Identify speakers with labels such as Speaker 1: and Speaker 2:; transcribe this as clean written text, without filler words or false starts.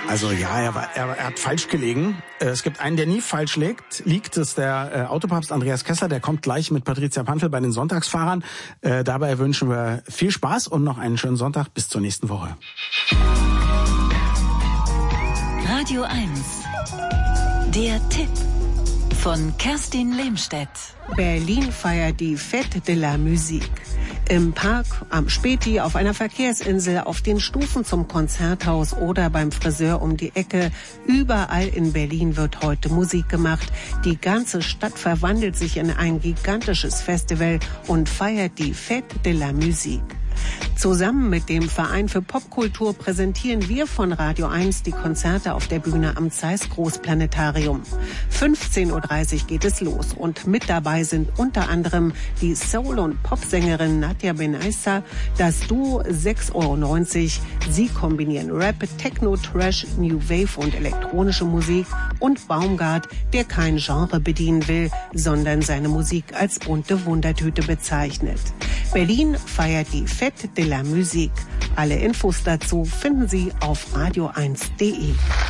Speaker 1: Also ja, er hat falsch gelegen. Es gibt einen, der nie falsch liegt. Das ist der Autopapst Andreas Kessler. Der kommt gleich mit Patricia Pantel bei den Sonntagsfahrern. Dabei wünschen wir viel Spaß und noch einen schönen Sonntag. Bis zur nächsten Woche.
Speaker 2: Radio 1. Der Tipp von Kerstin Lehmstedt.
Speaker 3: Berlin feiert die Fête de la Musique. Im Park, am Späti, auf einer Verkehrsinsel, auf den Stufen zum Konzerthaus oder beim Friseur um die Ecke. Überall in Berlin wird heute Musik gemacht. Die ganze Stadt verwandelt sich in ein gigantisches Festival und feiert die Fête de la Musique. Zusammen mit dem Verein für Popkultur präsentieren wir von Radio 1 die Konzerte auf der Bühne am Zeiss Großplanetarium. 15:30 Uhr geht es los und mit dabei sind unter anderem die Soul- und Popsängerin Nadja Benaissa, das Duo 6,90 €. Sie kombinieren Rap, Techno, Trash, New Wave und elektronische Musik und Baumgart, der kein Genre bedienen will, sondern seine Musik als bunte Wundertüte bezeichnet. Berlin feiert die Fête de la Musique. Alle Infos dazu finden Sie auf radio1.de.